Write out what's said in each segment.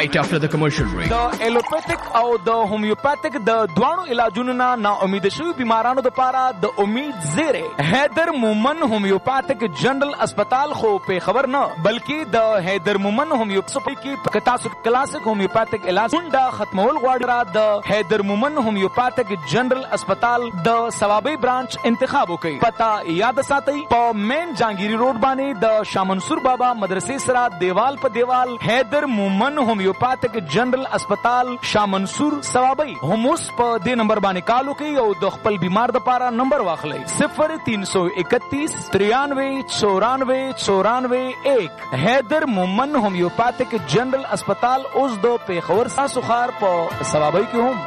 right after the commercial break. د ایلوپیتھک او د هومیوپیتھک د دوانو علاجونو نه نا امید شوی بیمارانو لپاره د امید زیره حیدر مومن هومیوپیتھک جنرل اسپتال خو په خبر نه بلکې د حیدر مومن هومیوپیتھک کی کتاسو کلاسیک هومیوپیتھک علاج ونډه ختمول غواړي د حیدر مومن هومیوپیتھک جنرل اسپتال د ثوابي برانچ انتخاب وکړي. پتا یاد ساتئ په مین جانگیری روډ باندې د شاه منصور بابا مدرسې سره دیوال په دیوال حیدر مومن هومیوپیتھک جنرل اسپتال شاه منصور ثوابي. هموس په دې نمبر باندې کال وکړئ او د خپل بیمار د پاره نمبر واخلئ 0331 93 94 1 حیدر مومن هومیوپیتھک جنرل اسپتال اوس د پیښور ساسو خار په ثوابي کې هم.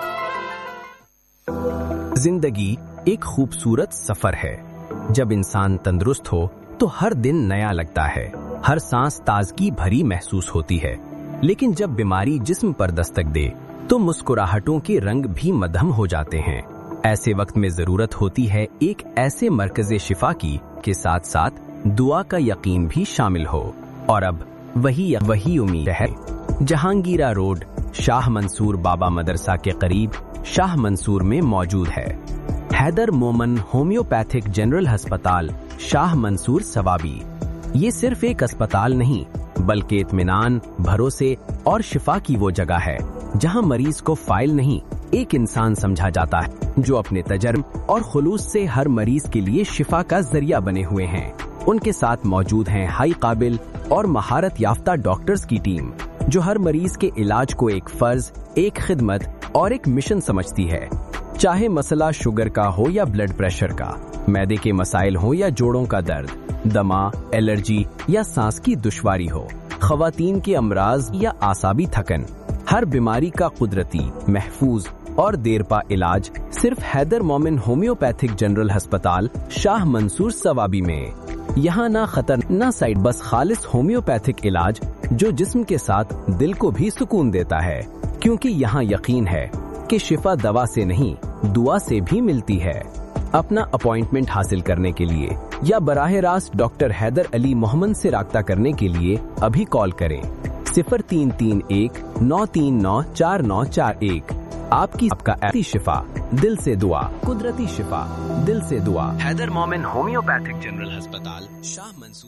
जिंदगी एक खूबसूरत सफर है. जब इंसान तंदुरुस्त हो तो हर दिन नया लगता है, हर सांस ताजगी भरी महसूस होती है. लेकिन जब बीमारी जिस्म पर दस्तक दे तो मुस्कुराहटों के रंग भी मध्यम हो जाते हैं. ऐसे वक्त में जरूरत होती है एक ऐसे मरकज़े शिफा की के साथ साथ दुआ का यकीन भी शामिल हो. और अब वही उम्मीद है. जहांगीरा रोड शाह मंसूर बाबा मदरसा के करीब शाह मंसूर में मौजूद है हैदर मोमन होम्योपैथिक जनरल अस्पताल शाह मंसूर सवाबी. ये सिर्फ एक अस्पताल नहीं बल्कि इत्मीनान, भरोसे और शिफा की वो जगह है जहां मरीज को फाइल नहीं एक इंसान समझा जाता है जो अपने तजर्बे और खुलूस से हर मरीज के लिए शिफा का जरिया बने हुए हैं. उनके साथ मौजूद हैं हाई काबिल और महारत याफ्ता डॉक्टर्स की टीम जो हर मरीज के इलाज को एक फर्ज, एक खिदमत और एक मिशन समझती है. चाहे मसला शुगर का हो या ब्लड प्रेशर का, मैदे के मसाइल हो या जोड़ों का दर्द, दमा, एलर्जी या सांस की दुश्वारी हो, खवातीन के अमराज या आसाबी थकन, हर बीमारी का कुदरती, महफूज और देरपा इलाज सिर्फ हैदर मोमिन होम्योपैथिक जनरल अस्पताल शाह मंसूर सवाबी में. यहाँ ना खतर ना साइड, बस खालिस होम्योपैथिक इलाज जो जिस्म के साथ दिल को भी सुकून देता है. क्योंकि यहाँ यकीन है कि शिफा दवा से नहीं दुआ से भी मिलती है. अपना अपॉइंटमेंट हासिल करने के लिए या बराह रास्त डॉक्टर हैदर अली मोहम्मद से राब्ता करने के लिए अभी कॉल करें 0331 939 4941. आपका शिफा दिल से दुआ, कुदरती शिफा दिल से दुआ. हैदर मोमिन होम्योपैथिक जनरल अस्पताल शाह मंसूर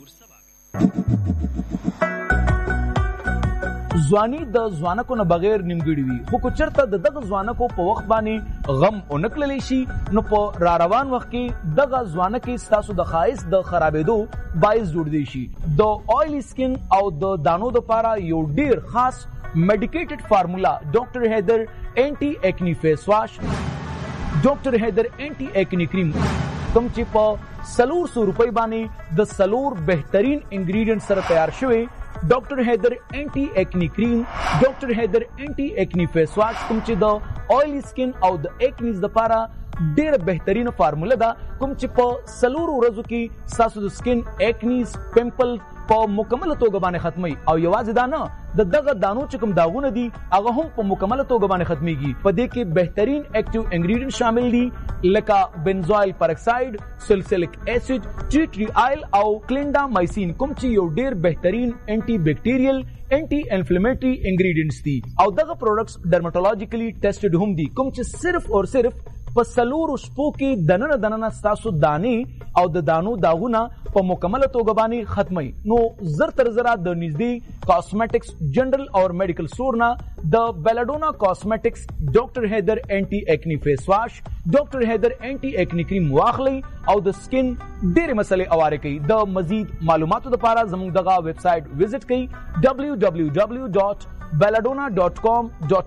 ځواني د ځوانکو نه بغیر نیمګړي وي خو که چېرته د دغه ځوانکو په وخت باندې غم ونکړلی شي نو په را روان وخت کې دغه ځوانکې ستاسو د ښایست د خرابېدو باعث جوړدی شي. د آیلی سکن او د دانو دپاره یو ډیر خاص میډیکیټډ فارمولا ډاکټر حیدر اینټي ایکنی فیس واش، ډاکټر حیدر اینټي ایکنی کریم کوم چې په 400 روپۍ باندې د 4 بهترین انګریډینټ سره تیار شوی ډاکټر حیدر اینټي ایکنی کریم، ډاکټر حیدر اینټي ایکنی فیس واش کوم چې د آیلی سکن او د ایکنیز لپاره ډیره بهترینه فارموله ده کوم چې په 4 ورځو کې ستاسو د سکن ایکنیز پمپل په مکمله توګه باندې ختمي. او یوازې دا نه د دغه دانو چې کوم داغونه دي هغه هم په مکمله توګه باندې ختميږي. په دې کې بهترین ایکټیو انګریډینټ شامل دي لکه بنزوایل پرکساید، سلسلک ایسید، ټی ټری آیل او کلینډامایسین کوم چې یو ډیر بهترین انټي بیکټیریل، انټي انفلیمیټری انګریډینټس دي. او دغه پروډکټس ډرماټولوژیکلی ټیسټډ هم دي کوم چې صرف او صرف په 4 شپو کې دننه ستاسو دانې او د دانو داغونه په مکمله توګه باندې ختمي. نو زر تر زره د نږدې کاسمیټکس جنرل او میډیکل سٹور نه د بیلاډونا کاسمیټکس ډاکټر حیدر اینټي ایکنی فیس واش، ډاکټر حیدر اینټي ایکنی کریم واخلي او د سکن ډېرې مسلې اواره کوي. د مزید معلوماتو لپاره زموږ دغه ویب سایټ وزټ کړئ www.belladonna.com.